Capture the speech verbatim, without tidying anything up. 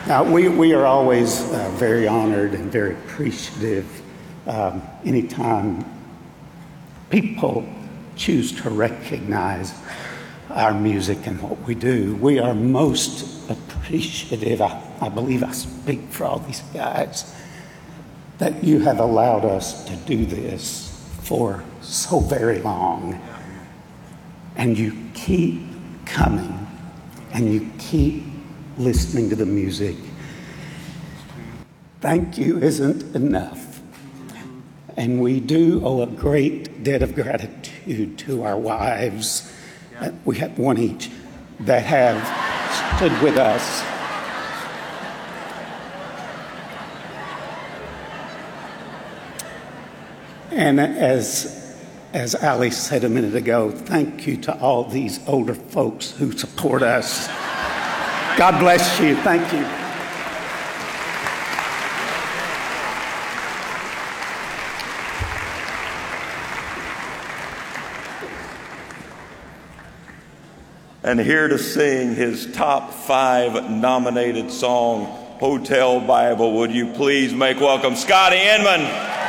Now, we, we are always uh, very honored and very appreciative um, anytime people choose to recognize our music and what we do. We are most appreciative, I, I believe I speak for all these guys, that you have allowed us to do this for so very long. And you keep coming and you keep listening to the music. Thank you isn't enough. And we do owe a great debt of gratitude to our wives. Uh, we have one each that have stood with us. And as, as Ali said a minute ago, thank you to all these older folks who support us. God bless you. Thank you. And here to sing his top five nominated song, Hotel Bible, would you please make welcome Scotty Inman.